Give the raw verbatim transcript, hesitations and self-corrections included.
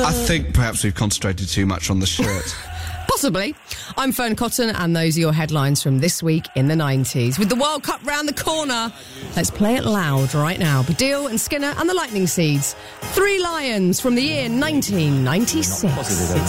I think perhaps we've concentrated too much on the shirt. Possibly. I'm Fern Cotton, and those are your headlines from this week in the nineties. With the World Cup round the corner, let's play it loud right now. Baddiel and Skinner and the Lightning Seeds. Three Lions from the year nineteen ninety-six.